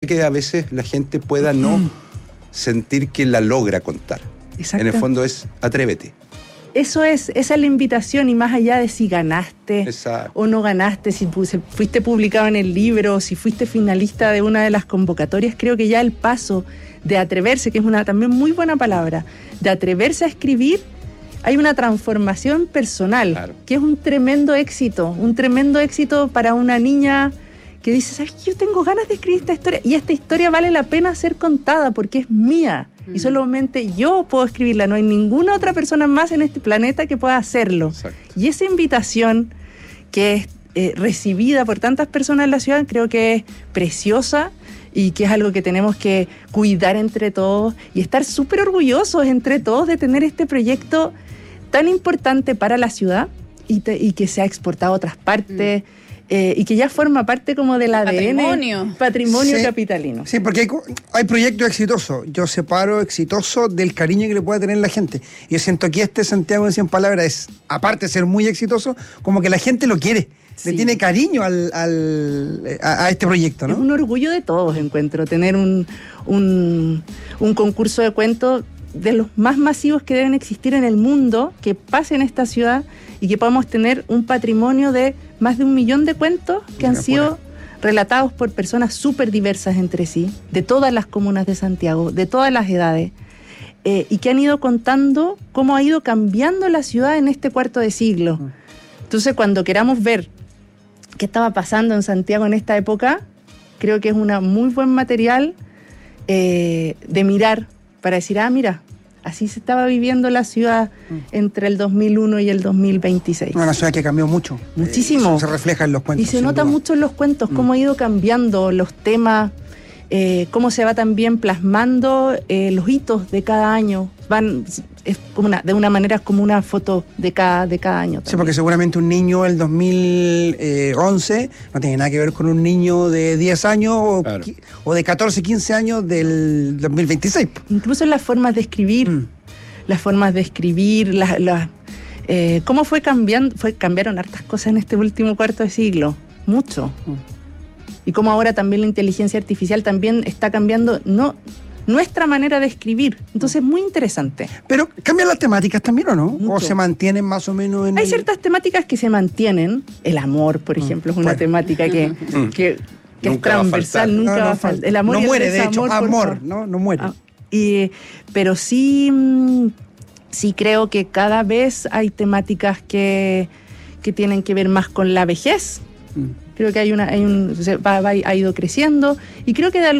que a veces la gente pueda no sentir que la logra contar. Exacto. En el fondo es atrévete. Esa es la invitación, y más allá de si ganaste o no ganaste, si fuiste publicado en el libro, si fuiste finalista de una de las convocatorias, creo que ya el paso de atreverse, que es una también muy buena palabra, de atreverse a escribir, hay una transformación personal, claro, que es un tremendo éxito para una niña que dice, ¿sabes qué? Yo tengo ganas de escribir esta historia, y esta historia vale la pena ser contada porque es mía. Y solamente yo puedo escribirla, no hay ninguna otra persona más en este planeta que pueda hacerlo. Exacto. Y esa invitación que es recibida por tantas personas en la ciudad, creo que es preciosa y que es algo que tenemos que cuidar entre todos y estar súper orgullosos entre todos de tener este proyecto tan importante para la ciudad y que se ha exportado a otras partes. Y que ya forma parte como del ADN patrimonio sí, capitalino. Sí, porque hay proyectos exitosos. Yo separo exitoso del cariño que le puede tener la gente. Yo siento que Santiago en 100 palabras es, aparte de ser muy exitoso, como que la gente lo quiere. Sí. Le tiene cariño a este proyecto, ¿no? Es un orgullo de todos, encuentro, tener un concurso de cuentos de los más masivos que deben existir en el mundo, que pase en esta ciudad y que podamos tener un patrimonio de más de 1 millón de cuentos que han sido relatados por personas súper diversas entre sí, de todas las comunas de Santiago, de todas las edades, y que han ido contando cómo ha ido cambiando la ciudad en este cuarto de siglo. Entonces, cuando queramos ver qué estaba pasando en Santiago en esta época, creo que es un muy buen material de mirar, para decir, mira, así se estaba viviendo la ciudad entre el 2001 y el 2026. Una ciudad que cambió mucho. Muchísimo. Eso se refleja en los cuentos. Y se nota mucho en los cuentos cómo ha ido cambiando los temas, cómo se va también plasmando los hitos de cada año. Es como de una manera es como una foto de cada año también. Sí, porque seguramente un niño del 2011 no tiene nada que ver con un niño de 10 años claro, o de 14, 15 años del 2026. Incluso las formas de escribir, cómo cambiaron hartas cosas en este último cuarto de siglo, mucho. Y cómo ahora también la inteligencia artificial también está cambiando, nuestra manera de escribir. Entonces es muy interesante. Pero ¿cambian las temáticas también o no? Mucho. ¿O se mantienen más o menos en...? Hay ciertas temáticas que se mantienen. El amor, por ejemplo, es una temática que es transversal, nunca va a faltar. El amor no muere, de hecho. Amor, no muere. Pero sí creo que cada vez hay temáticas que tienen que ver más con la vejez. Creo que ha ido creciendo y creo que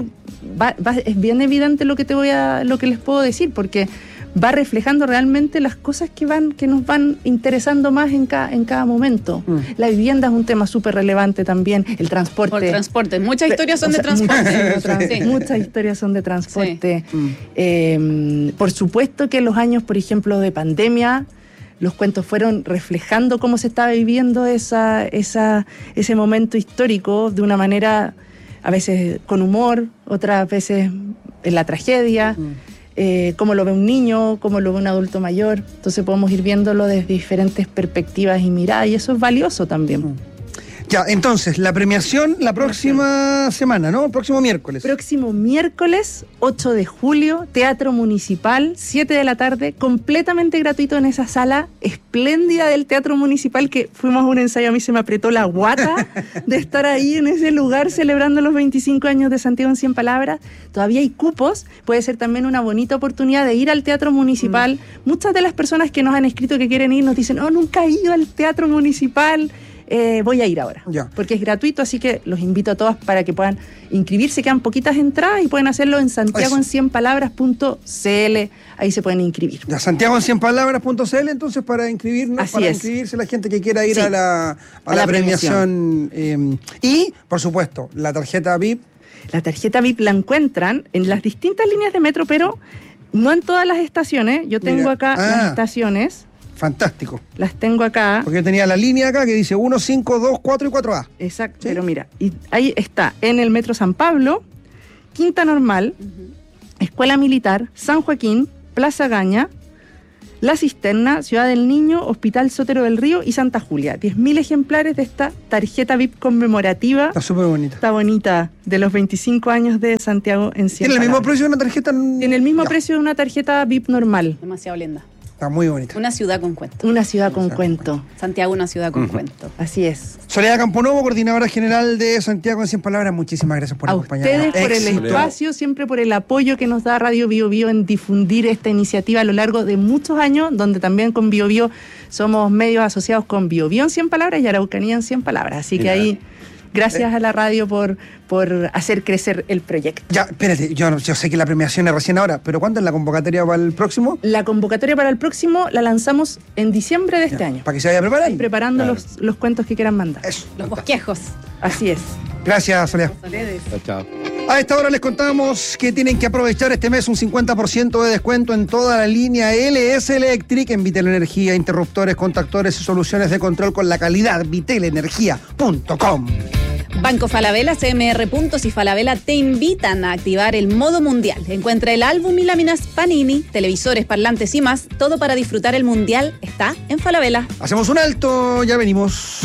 es bien evidente lo que les puedo decir, porque va reflejando realmente las cosas que nos van interesando más en cada momento. La vivienda es un tema súper relevante también, el transporte. Por transporte, muchas historias son de transporte. Muchas historias son de transporte. Sí. Por supuesto que en los años, por ejemplo, de pandemia, los cuentos fueron reflejando cómo se estaba viviendo ese momento histórico de una manera, a veces con humor, otras veces en la tragedia, cómo lo ve un niño, cómo lo ve un adulto mayor. Entonces podemos ir viéndolo desde diferentes perspectivas y miradas, y eso es valioso también. Ya, entonces, la premiación la próxima semana, ¿no? El próximo miércoles. Próximo miércoles, 8 de julio, Teatro Municipal, 7 de la tarde, completamente gratuito en esa sala espléndida del Teatro Municipal, que fuimos a un ensayo, a mí se me apretó la guata de estar ahí en ese lugar celebrando los 25 años de Santiago en 100 palabras. Todavía hay cupos, puede ser también una bonita oportunidad de ir al Teatro Municipal. Muchas de las personas que nos han escrito que quieren ir nos dicen, nunca he ido al Teatro Municipal. Voy a ir ahora, porque es gratuito, así que los invito a todos para que puedan inscribirse. Quedan poquitas entradas y pueden hacerlo en santiagoen100palabras.cl. Ahí se pueden inscribir. Ya, santiagoen100palabras.cl, entonces, para inscribirnos, inscribirse la gente que quiera ir a la premiación. Y, por supuesto, la tarjeta VIP. La tarjeta VIP la encuentran en las distintas líneas de metro, pero no en todas las estaciones. Yo tengo acá las estaciones. Fantástico. Las tengo acá. Porque yo tenía la línea acá que dice 1, 5, 2, 4 y 4A. Exacto, ¿sí? Pero mira, y ahí está, en el Metro San Pablo, Quinta Normal, Escuela Militar, San Joaquín, Plaza Gaña, La Cisterna, Ciudad del Niño, Hospital Sotero del Río y Santa Julia. 10.000 ejemplares de esta tarjeta VIP conmemorativa. Está súper bonita. Está bonita, de los 25 años de Santiago en 100 ¿Tiene el mismo precio de una tarjeta? Tiene el mismo precio de una tarjeta VIP normal. Demasiado linda. Está muy bonita. Una ciudad con cuento. Una ciudad con cuento. Santiago, una ciudad con cuento. Así es. Soledad Camponovo, coordinadora general de Santiago en 100 Palabras, muchísimas gracias por acompañarnos. A ustedes por el espacio, siempre por el apoyo que nos da Radio Bio Bio en difundir esta iniciativa a lo largo de muchos años, donde también con Bio Bio somos medios asociados con Bio Bio en 100 Palabras y Araucanía en 100 Palabras. Así que ahí, gracias a la radio por hacer crecer el proyecto. Ya, espérate, yo sé que la premiación es recién ahora, pero ¿cuándo es la convocatoria para el próximo? La convocatoria para el próximo la lanzamos en diciembre de este año. Para que se vaya preparando. Preparando los cuentos que quieran mandar. Eso. Los bosquejos. Así es. Gracias, Soledad. Chao. A esta hora les contamos que tienen que aprovechar este mes un 50% de descuento en toda la línea LS Electric en Vitel Energía, interruptores, contactores y soluciones de control con la calidad. vitelenergia.com. Banco Falabella, CMR Puntos y Falabella te invitan a activar el modo mundial. Encuentra el álbum y láminas Panini, televisores, parlantes y más. Todo para disfrutar el mundial está en Falabella. Hacemos un alto, ya venimos.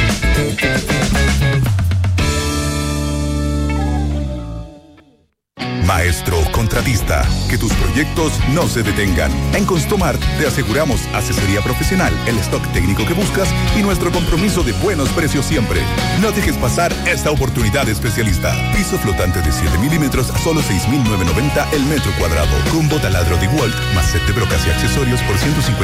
Maestro contratista, que tus proyectos no se detengan. En Construmart te aseguramos asesoría profesional, el stock técnico que buscas y nuestro compromiso de buenos precios siempre. No dejes pasar esta oportunidad especialista. Piso flotante de 7 milímetros a solo 6.990 el metro cuadrado. Combo taladro de Walt más set de brocas y accesorios por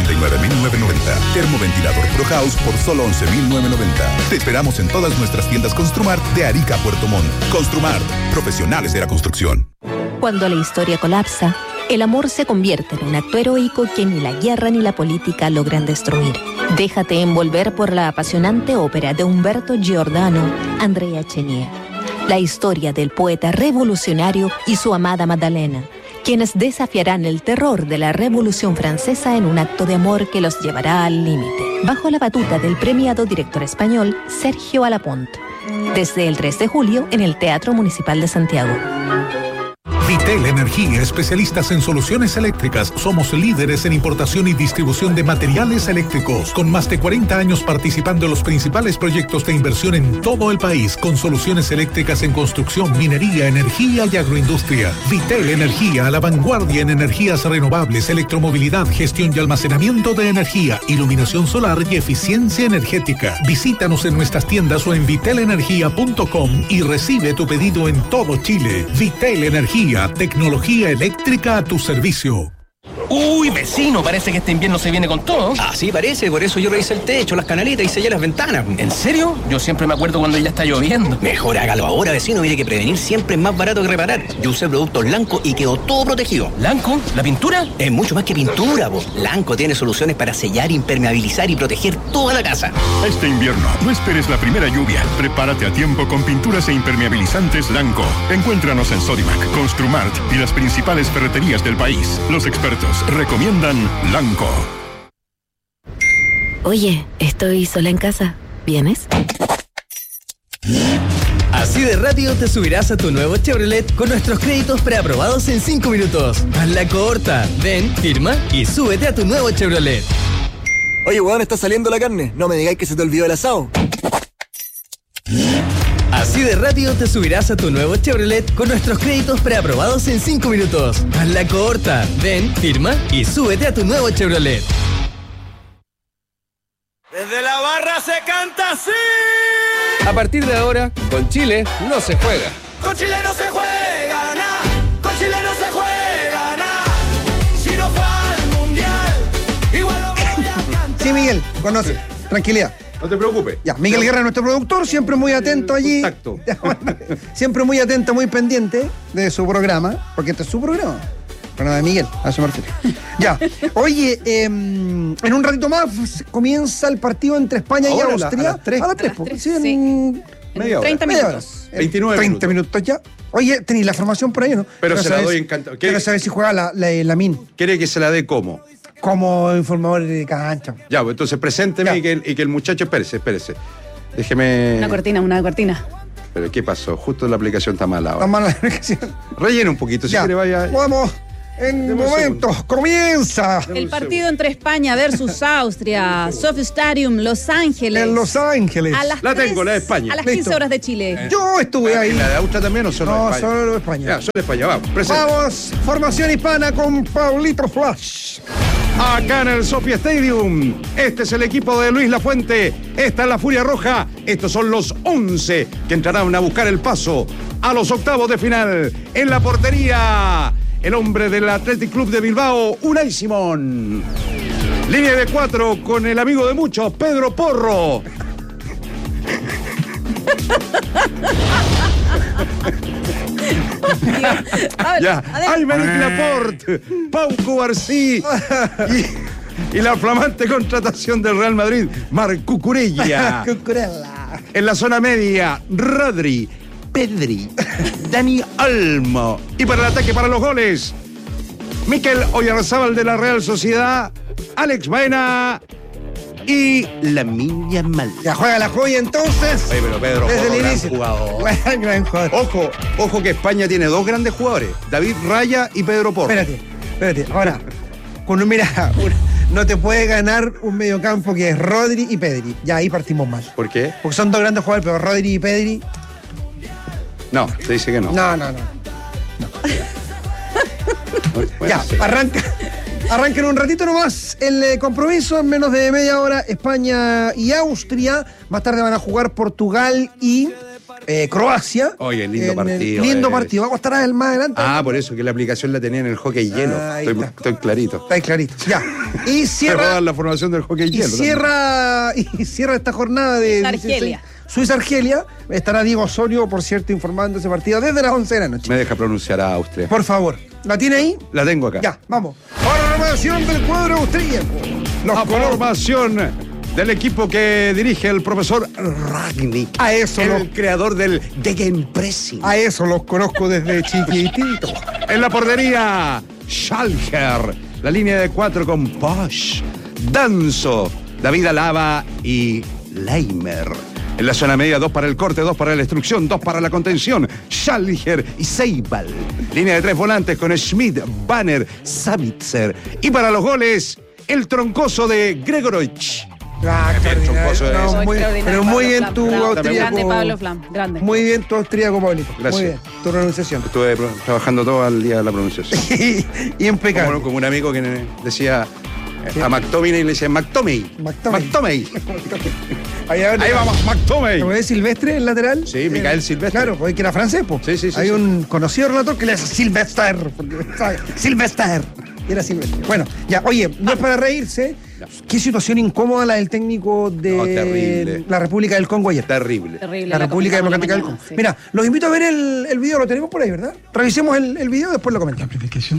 159.990. Termoventilador Pro House por solo 11.990. Te esperamos en todas nuestras tiendas Construmart de Arica a Puerto Montt. Construmart, profesionales de la construcción. Cuando la historia colapsa, el amor se convierte en un acto heroico que ni la guerra ni la política logran destruir. Déjate envolver por la apasionante ópera de Umberto Giordano, Andrea Chenier. La historia del poeta revolucionario y su amada Magdalena, quienes desafiarán el terror de la Revolución Francesa en un acto de amor que los llevará al límite. Bajo la batuta del premiado director español Sergio Alapont. Desde el 3 de julio en el Teatro Municipal de Santiago. Vitel Energía, especialistas en soluciones eléctricas. Somos líderes en importación y distribución de materiales eléctricos, con más de 40 años participando en los principales proyectos de inversión en todo el país, con soluciones eléctricas en construcción, minería, energía y agroindustria. Vitel Energía, a la vanguardia en energías renovables, electromovilidad, gestión y almacenamiento de energía, iluminación solar y eficiencia energética. Visítanos en nuestras tiendas o en vitelenergia.com y recibe tu pedido en todo Chile. Vitel Energía, tecnología eléctrica a tu servicio. Uy, vecino, parece que este invierno se viene con todo. Así parece, por eso yo revisé el techo, las canaletas y sellé las ventanas. ¿En serio? Yo siempre me acuerdo cuando ya está lloviendo. Mejor hágalo ahora, vecino, mire que prevenir siempre es más barato que reparar. Yo usé productos Lanco y quedó todo protegido. ¿Lanco? ¿La pintura? Es mucho más que pintura, vos. Lanco tiene soluciones para sellar, impermeabilizar y proteger toda la casa. Este invierno, no esperes la primera lluvia. Prepárate a tiempo con pinturas e impermeabilizantes Lanco. Encuéntranos en Sodimac, Construmart y las principales ferreterías del país. Los expertos recomiendan Lanco. Oye, estoy sola en casa. ¿Vienes? Así de rápido te subirás a tu nuevo Chevrolet con nuestros créditos preaprobados en 5 minutos. Hazla corta. Ven, firma y súbete a tu nuevo Chevrolet. Oye, weón, está saliendo la carne. No me digáis que se te olvidó el asado. Así de rápido te subirás a tu nuevo Chevrolet con nuestros créditos preaprobados en 5 minutos. Hazla corta. Ven, firma y súbete a tu nuevo Chevrolet. Desde la barra se canta así. A partir de ahora, con Chile no se juega. Con Chile no se juega nada. Con Chile no se juega nada. Si no fue al mundial, igual lo voy a cantar. Sí, Miguel, conoce. Tranquilidad. No te preocupes. Ya, Miguel Guerra, nuestro productor, siempre muy atento allí. Contacto. Siempre muy atento, muy pendiente de su programa, porque este es su programa. Programa de Miguel, a eso me refiero. Ya. Oye, en un ratito más comienza el partido entre España y Austria. A las 3. A las 3, Sí, en media hora. 30 minutos. 29 30 minutos ya. Oye, tenéis la formación por ahí, ¿no? Pero se la doy encantado. Quiero saber si juega la MIN. ¿Quiere que se la dé cómo? Como informador de cancha. Ya, pues entonces presénteme y que el muchacho, espérese. Déjeme... Una cortina. Pero ¿qué pasó? Justo la aplicación está mala ahora. Está mala la aplicación. Rellena un poquito, si ya. quiere vaya... Vamos. En momentos comienza el partido entre España versus Austria, Sophie Stadium, Los Ángeles. En Los Ángeles. La tengo, la de España. A las 15 horas de Chile. Yo estuve ahí. ¿La de Austria también o solo de España? No, solo de España. Ya, solo de España, vamos. Presente. Vamos, formación hispana con Paulito Flash. Acá en el Sophie Stadium, este es el equipo de Luis Lafuente, esta es la Furia Roja, estos son los 11 que entrarán a buscar el paso a los octavos de final. En la portería, el hombre del Athletic Club de Bilbao, Unai Simón. Línea de 4 con el amigo de muchos, Pedro Porro. Ya, Aymeric Laporte, Pau Cubarsí y la flamante contratación del Real Madrid, Marc Cucurella. En la zona media, Rodri, Pedri, Dani Olmo. Y para el ataque, para los goles, Mikel Oyarzábal de la Real Sociedad, Alex Baena y Lamine Yamal. Ya juega la joya entonces. Oye, pero Pedro desde Porro, el gran inicio. jugador. Gran jugador. Ojo que España tiene dos grandes jugadores, David Raya y Pedro Porro. Espérate. Ahora, no te puede ganar un mediocampo que es Rodri y Pedri. Ya ahí partimos mal. ¿Por qué? Porque son dos grandes jugadores, pero Rodri y Pedri. No, te dice que no. No. Ya, arranquen un ratito nomás el compromiso. En menos de media hora, España y Austria. Más tarde van a jugar Portugal y Croacia. Oye, lindo partido. Lindo partido. Va a costar más adelante. Por eso que la aplicación la tenía en el hockey hielo. Estoy clarito. Está ahí clarito. Ya. Y cierra la formación del hockey hielo. Y cierra esta jornada de Argelia. Suiza-Argelia. Estará Diego Osorio, por cierto, informando ese partido desde las 11 de la noche. Me deja pronunciar a Austria. Por favor. ¿La tiene ahí? La tengo acá. Ya, vamos. Formación del cuadro austríaco. La formación del equipo que dirige el profesor Rangnick. El creador del Gegenpressing. A eso los conozco desde chiquitito. En la portería, Schalker. La línea de 4 con Bosch, Danzo, David Alaba y Leimer. En la zona media, 2 para el corte, 2 para la destrucción, 2 para la contención, Schalger y Seibal. Línea de 3 volantes con Schmidt, Banner, Savitzer. Y para los goles, el troncoso de Gregorovich. Pero muy bien tu austríaco. Grande Pablo Flam, grande. Muy bien tu austríaco, Pablito. Gracias. Muy bien, tu pronunciación. Estuve trabajando todo el día de la pronunciación. y impecable. Como un amigo que decía a McTominay, le decía McTominay. Ahí vamos, McTominay. ¿Lo ves Silvestre, el lateral? Sí, Micael Silvestre. Claro, porque era francés, po. Sí. Hay un conocido relator que le hace Silvestre. Silvestre. Era Silvestre. Bueno, ya, oye, no es para reírse. Qué situación incómoda la del técnico de la República del Congo ayer. Terrible. La República Democrática del Congo. Sí. Mira, los invito a ver el video, lo tenemos por ahí, ¿verdad? Revisemos el video y después lo comentamos.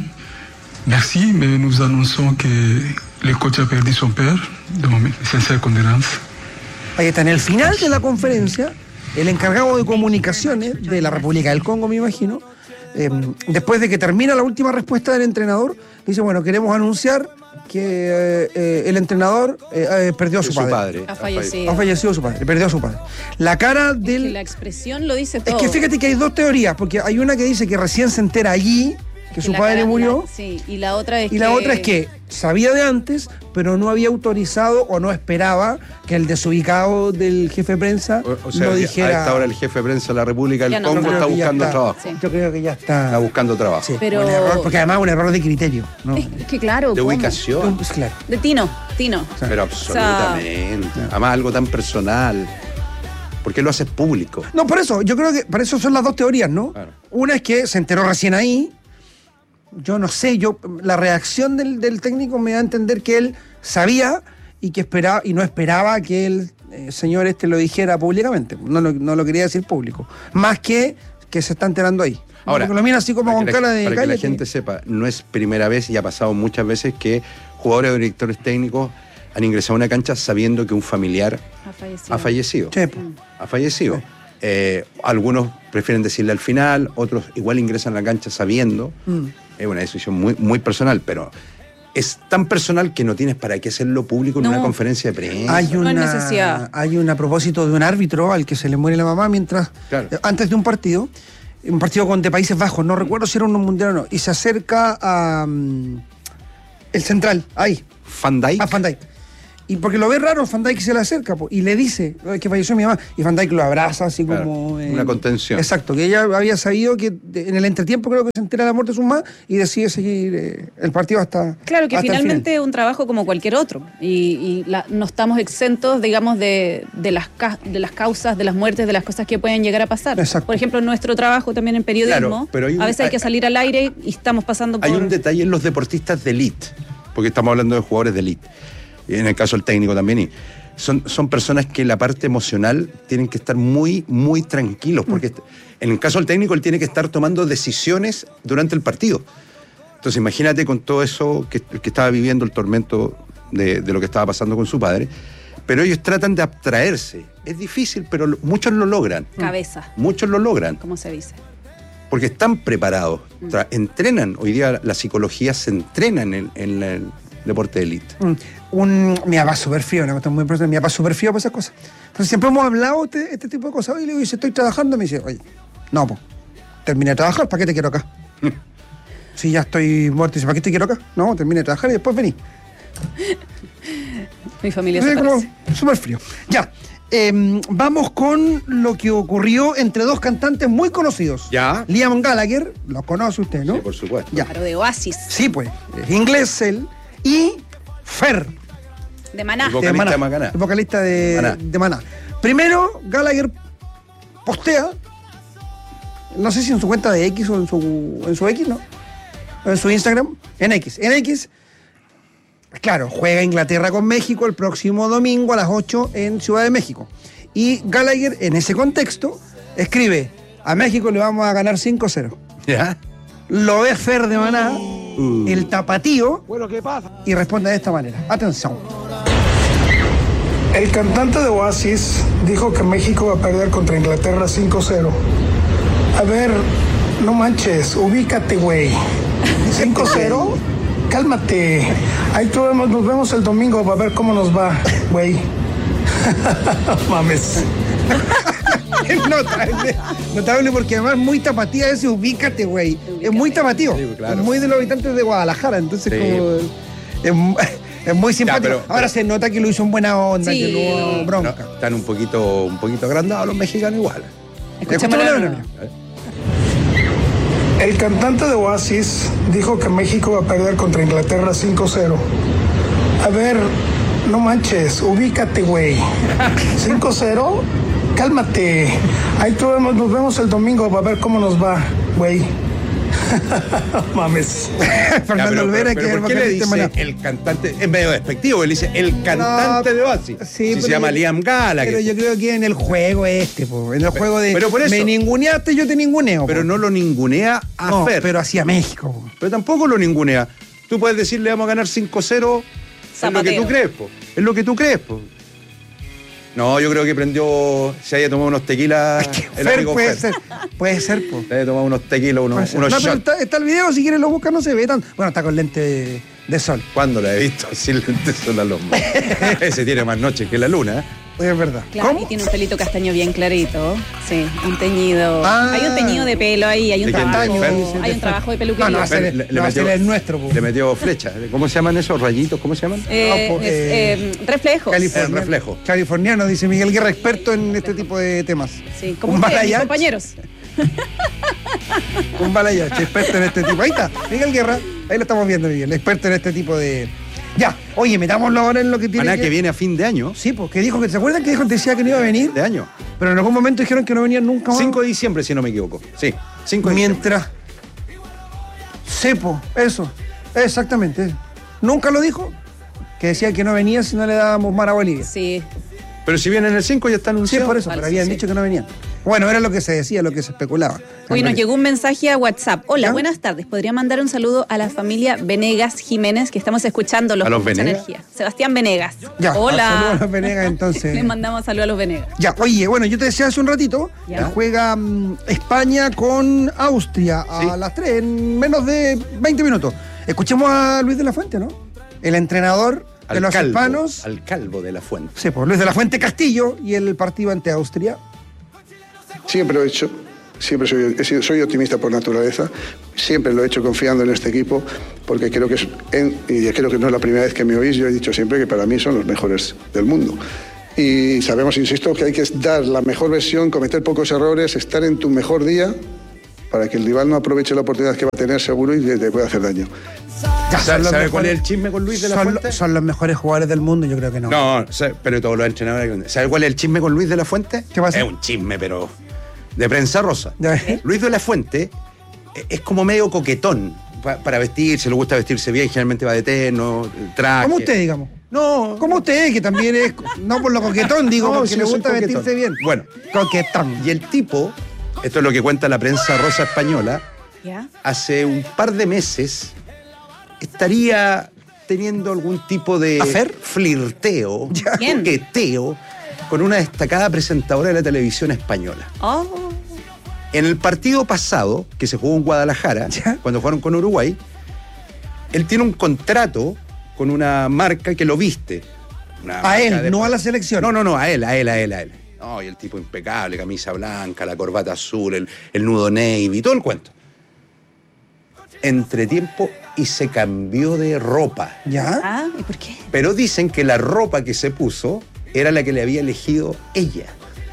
Merci, mais nous annonçons que le coach a perdu son père, donc mes sincères condoléances. Ahí está, en el final de la conferencia, el encargado de comunicaciones de la República del Congo, me imagino, después de que termina la última respuesta del entrenador, dice, bueno, queremos anunciar que el entrenador perdió a su padre. Ha fallecido. Ha fallecido su padre, perdió a su padre. La cara del... Es que la expresión lo dice todo. Es que fíjate que hay dos teorías, porque hay una que dice que recién se entera allí que su padre murió. Sí, y la otra es que sabía de antes, pero no había autorizado o no esperaba que el desubicado del jefe de prensa lo dijera. A esta hora el jefe de prensa de la República del Congo está buscando trabajo. Sí. Yo creo que ya está buscando trabajo. Sí, pero... un error, porque además un error de criterio, ¿no? Es que claro. De ubicación. Pues claro. De Tino. Pero absolutamente. Además algo tan personal. ¿Por qué lo haces público? No, por eso. Yo creo que para eso son las dos teorías, ¿no? Claro. Una es que se enteró recién ahí. Yo no sé, la reacción del técnico me da a entender que él sabía y que esperaba y no esperaba que el señor lo dijera públicamente. No lo quería decir público. Más que se está enterando ahí. Ahora, lo mira así como con cara de para que la gente sepa, no es primera vez y ha pasado muchas veces que jugadores o directores técnicos han ingresado a una cancha sabiendo que un familiar ha fallecido. Sí. Ha fallecido. Sí. Algunos prefieren decirle al final, otros igual ingresan a la cancha sabiendo. Es una decisión muy, muy personal, pero es tan personal que no tienes para qué hacerlo público en una conferencia de prensa. No hay necesidad. Hay a propósito de un árbitro al que se le muere la mamá antes de un partido, un partido de Países Bajos, no recuerdo si era un mundial o no, y se acerca a el central, ahí. Van Dijk. A Van Dijk. Y porque lo ve raro, Van Dijk se le acerca y le dice que falleció mi mamá. Y Van Dijk lo abraza así como... una contención. Exacto, que ella había sabido que en el entretiempo creo que se entera de la muerte de su mamá y decide seguir el partido hasta... Claro, que hasta finalmente es un trabajo como cualquier otro. Y no estamos exentos, digamos, de las causas, de las muertes, de las cosas que pueden llegar a pasar. Exacto. Por ejemplo, nuestro trabajo también en periodismo, pero a veces hay que salir al aire y estamos pasando por... Hay un detalle en los deportistas de élite, porque estamos hablando de jugadores de élite. Y en el caso del técnico también, y son personas que en la parte emocional tienen que estar muy, muy tranquilos, porque en el caso del técnico él tiene que estar tomando decisiones durante el partido. Entonces imagínate con todo eso que estaba viviendo, el tormento de lo que estaba pasando con su padre, pero ellos tratan de abstraerse. Es difícil, pero muchos lo logran. Cabeza. Muchos lo logran. ¿Cómo se dice? Porque están preparados, entrenan. Hoy día la psicología se entrena en el deporte de élite. Mi papá es súper frío, una cuestión muy importante. Mi papá es súper frío por esas cosas. Entonces siempre hemos hablado este tipo de cosas. Y le digo, si estoy trabajando, me dice, oye, no, pues, terminé de trabajar, ¿para qué te quiero acá? Si ya estoy muerto, dice, ¿para qué te quiero acá? No, terminé de trabajar y después vení. Mi familia se parece. Súper frío. Ya, vamos con lo que ocurrió entre dos cantantes muy conocidos. Ya. Liam Gallagher, lo conoce usted, ¿no? Sí, por supuesto. Ya. Claro, de Oasis. Sí, pues, es inglés él. Y Fer. De Maná. El vocalista de Maná. El vocalista de Maná. Primero, Gallagher postea, no sé si en su cuenta de X o en su X, ¿no? En su Instagram, en X. En X, claro, juega Inglaterra con México el próximo domingo a las 8 en Ciudad de México. Y Gallagher, en ese contexto, escribe, a México le vamos a ganar 5-0. ¿Ya? Lo ve Fer de Maná, el tapatío, Bueno, ¿qué pasa? y responde de esta manera. Atención. El cantante de Oasis dijo que México va a perder contra Inglaterra 5-0. A ver, no manches, ubícate, güey. 5-0, cálmate. Ahí nos vemos el domingo para ver cómo nos va, güey. Mames. Es notable porque además muy tapatía ese ubícate, güey. Es muy tapatío. Sí, claro. Es muy de los habitantes de Guadalajara, entonces Sí. como... Es muy simpático. pero ahora se nota que lo hizo en buena onda, Sí. que no hubo bronca. No, están un poquito agrandados los mexicanos igual. Escuchémoslo. El cantante de Oasis dijo que México va a perder contra Inglaterra 5-0. A ver, no manches, ubícate, güey. 5-0, cálmate. Ahí nos vemos el domingo para ver cómo nos va, güey. Mames. Fernando Olvera, que ¿por qué le dice el cantante? Es medio despectivo, él dice el cantante de Oasis. Sí, se llama Liam Gallagher. Pero yo creo que en el juego en el juego de pero por eso, me ninguneaste, yo te ninguneo. Pero no lo ningunea a Fer. Pero hacia México. Pero tampoco lo ningunea. Tú puedes decirle vamos a ganar 5-0. Es lo que tú crees, po. Es lo que tú crees, po. No, yo creo que prendió, se haya tomado unos tequilas. El Fer amigo puede Fer. ser, puede ser, po. Se haya tomado unos tequilas, unos No, pero shots. está el video, si quieres lo buscas, no se ve tan. Bueno, está con lente de sol. ¿Cuándo la he visto sin lentes solar los hombres? Ese tiene más noches que la luna, ¿eh? Es verdad. Claro, y tiene un pelito castaño bien clarito. Sí, un teñido. Hay un teñido de pelo ahí, hay un trabajo de peluquería. No, va a ser el nuestro. Le metió flecha. ¿Cómo se llaman esos rayitos? ¿Cómo se llaman? Reflejos. Reflejo. Californiano, dice Miguel Guerra, experto en este tipo de temas. Sí, como ustedes, mis compañeros. Un balayache, experto en este tipo. Ahí está, Miguel Guerra. Ahí lo estamos viendo, Miguel, experto en este tipo de... Ya, oye, metámoslo ahora en lo que tiene que viene a fin de año. Sí, porque dijo que... ¿Se acuerdan que dijo que decía que no iba a venir? De año. Pero en algún momento dijeron que no venían nunca más. 5 de diciembre, si no me equivoco. Sí, 5 de Mientras... Cepo, eso. Exactamente. Nunca lo dijo. Que decía que no venía si no le dábamos mar a Bolivia. Sí. Pero si vienen el 5 ya está anunciado. Sí, por eso, pero habían dicho que no venían. Bueno, era lo que se decía, lo que se especulaba. Hoy nos llegó un mensaje a WhatsApp. Hola, buenas tardes. ¿Podría mandar un saludo a la familia Venegas Jiménez que estamos escuchando los ¿A los con mucha Venegas? energía? Sebastián Venegas. Ya, hola. saludos a los Venegas entonces. Le mandamos saludos a los Venegas. Ya, oye, bueno, yo te decía hace un ratito, Ya. juega España con Austria a las 3, en menos de 20 minutos. Escuchemos a Luis de la Fuente, ¿no? El entrenador de los hispanos. Al Calvo de la Fuente. Sí, pues Luis de la Fuente Castillo y el partido ante Austria. Sí, aprovecho. siempre soy optimista por naturaleza, siempre lo he hecho confiando en este equipo, porque creo que y creo que no es la primera vez que me oís, yo he dicho siempre que para mí son los mejores del mundo. Y sabemos, insisto, que hay que dar la mejor versión, cometer pocos errores, estar en tu mejor día, para que el rival no aproveche la oportunidad que va a tener seguro y te pueda hacer daño. ¿Sabe cuál es el chisme con Luis de la Fuente? Son los mejores jugadores del mundo, yo creo que no. No, pero todos los entrenadores. ¿Sabe cuál es el chisme con Luis de la Fuente? ¿Qué pasa? Es un chisme, pero de prensa rosa. Luis de la Fuente es como medio coquetón para vestirse, le gusta vestirse bien, generalmente va de terno, traje. Como usted, digamos. No. Como usted, que también es, no por lo coquetón, digo, no, porque sí, le gusta vestirse bien. Bueno, coquetón. Y el tipo, esto es lo que cuenta la prensa rosa española, hace un par de meses estaría teniendo algún tipo de flirteo, coqueteo, con una destacada presentadora de la televisión española. En el partido pasado, que se jugó en Guadalajara, cuando jugaron con Uruguay, él tiene un contrato con una marca que lo viste. A él, no a la selección. No, a él. No, y el tipo impecable, camisa blanca, la corbata azul, el nudo navy, todo el cuento. Entretiempo y se cambió de ropa. ¿Ya? ¿Y por qué? Pero dicen que la ropa que se puso era la que le había elegido ella.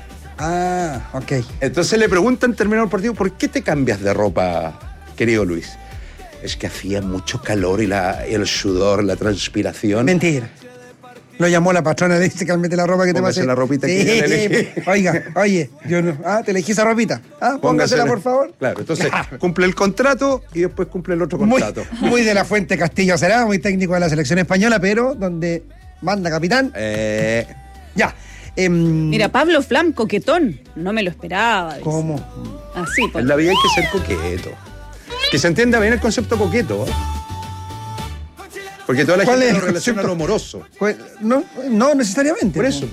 Ok. Entonces le preguntan, terminado el partido, ¿por qué te cambias de ropa, querido Luis? Es que hacía mucho calor y el sudor, la transpiración. Mentira. Lo llamó la patrona, le dice, cálmate la ropa que te pasé. La ropita que yo le elegí. Oye, yo no. Te elegí esa ropita. Póngasela, por favor. Claro, entonces cumple el contrato y después cumple el otro contrato. Muy de la Fuente Castillo será, muy técnico de la selección española, pero donde manda capitán. Ya. Mira, Pablo Flam, coquetón. No me lo esperaba. Dice. ¿Cómo? Así, pues. En la vida hay que ser coqueto. Que se entienda bien el concepto coqueto. Porque toda la gente lo relaciona a lo amoroso. No necesariamente. Por eso.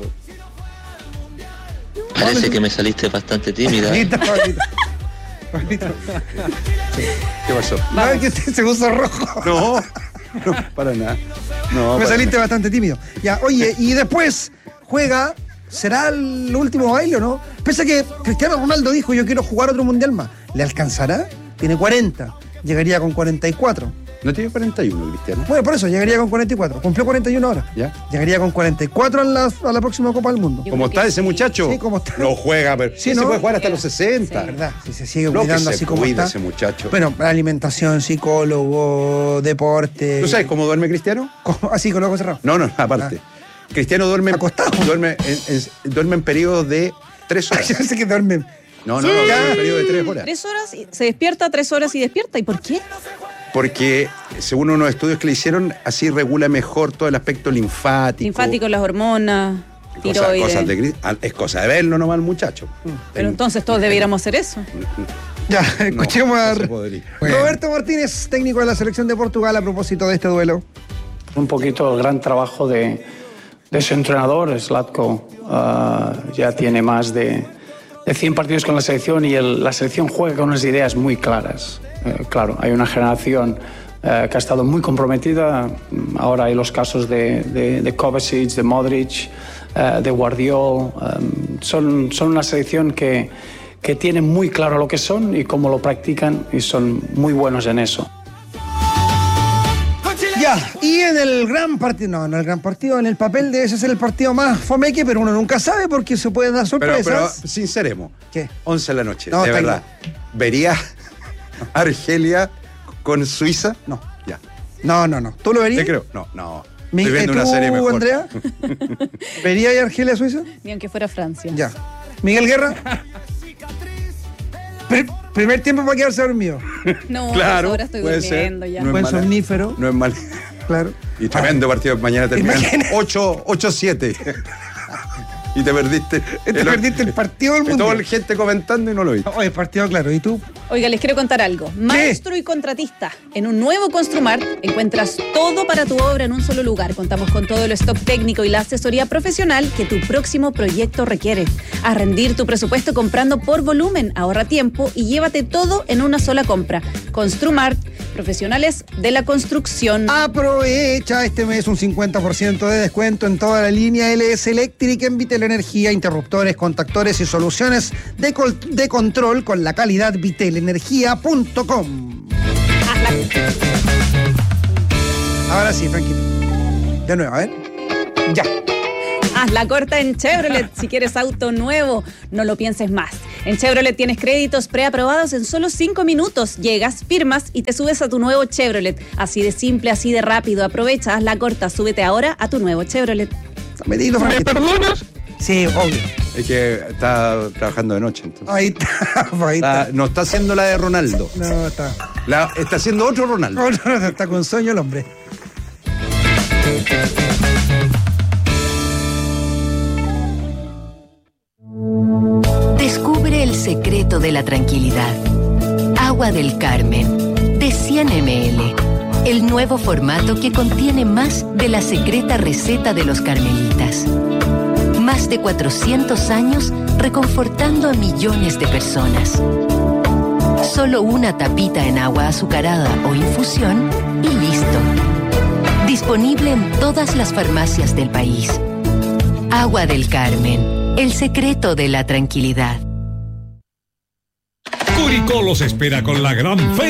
Parece que me saliste bastante tímida. ¿Qué pasó? No, es que usted se puso rojo. No, para nada. No, me saliste bastante tímido. Ya, oye, y después juega. ¿Será el último baile o no? Pese a que Cristiano Ronaldo dijo, yo quiero jugar otro mundial más. ¿Le alcanzará? Tiene 40. Llegaría con 44. No tiene 41, Cristiano. Bueno, por eso, llegaría con 44. Cumplió 41 ahora. ¿Ya? Llegaría con 44 a la próxima Copa del Mundo. ¿Cómo está ese muchacho? Sí, ¿cómo está? No juega, pero sí, se puede jugar hasta los 60. Sí. ¿Verdad? Si se sigue cuidando así como está. Ese muchacho. Bueno, alimentación, psicólogo, deporte. ¿Tú sabes cómo duerme Cristiano? Así, con los ojos cerrados. No, aparte. Cristiano duerme acostado. Duerme en periodos de 3 horas. Yo sé que duerme. No, en periodo de 3 horas. 3 horas, se despierta 3 horas y despierta. ¿Y por qué? Porque, según unos estudios que le hicieron, así regula mejor todo el aspecto linfático. Linfático, las hormonas, tiroides. Es cosa de verlo nomás, muchacho. Pero entonces todos debiéramos hacer eso. Ya, escuchemos a Roberto Martínez, técnico de la selección de Portugal, a propósito de este duelo. Un poquito el gran trabajo de su entrenador, Zlatko. Ya tiene más de 100 partidos con la selección y la selección juega con unas ideas muy claras. Claro, hay una generación que ha estado muy comprometida. Ahora hay los casos de Kovacic, de Modric, de Guardiol. Son una selección que tiene muy claro lo que son y cómo lo practican y son muy buenos en eso. Ya, y en el gran partido, en el gran partido, en el papel de ese ser el partido más fomeque, pero uno nunca sabe porque se pueden dar sorpresas. Pero sinceremos, ¿qué? 11 de la noche, de verdad. ¿Vería Argelia con Suiza? No. Ya. No. ¿Tú lo verías? Te creo. No. Estoy viendo una serie mejor. Andrea? ¿Vería Argelia-Suiza? Ni aunque fuera Francia. Ya. ¿Miguel Guerra? Primer tiempo para quedarse dormido. No, claro, ahora estoy durmiendo ya. No buen somnífero. No es mal. Claro. Y tremendo partido. Mañana terminan 8-7. Y te perdiste. El partido del mundo. Toda la gente comentando y no lo vi. Oye, partido claro. ¿Y tú? Oiga, les quiero contar algo. Maestro y contratista. En un nuevo Construmart encuentras todo para tu obra en un solo lugar. Contamos con todo el stock técnico y la asesoría profesional que tu próximo proyecto requiere. A rendir tu presupuesto comprando por volumen. Ahorra tiempo y llévate todo en una sola compra. Construmart, profesionales de la construcción. Aprovecha este mes un 50% de descuento en toda la línea LS Electric en Vitel Energía, interruptores, contactores y soluciones de control con la calidad vitelenergia.com. Ahora sí, tranquilo. De nuevo, a ver. Ya. Haz la corta en Chevrolet. Si quieres auto nuevo, no lo pienses más. En Chevrolet tienes créditos preaprobados en solo 5 minutos. Llegas, firmas y te subes a tu nuevo Chevrolet. Así de simple, así de rápido. Aprovecha, haz la corta, súbete ahora a tu nuevo Chevrolet. ¿Me perdonas? Sí, obvio. Es que está trabajando de noche, entonces. Ahí está. No está haciendo la de Ronaldo. No, está. Está haciendo otro Ronaldo. Está con sueño el hombre. Descubre el secreto de la tranquilidad. Agua del Carmen, de 100 ml. El nuevo formato que contiene más de la secreta receta de los carmelitas. Más de 400 años reconfortando a millones de personas. Solo una tapita en agua azucarada o infusión y listo. Disponible en todas las farmacias del país. Agua del Carmen, el secreto de la tranquilidad. Curicó los espera con la gran fe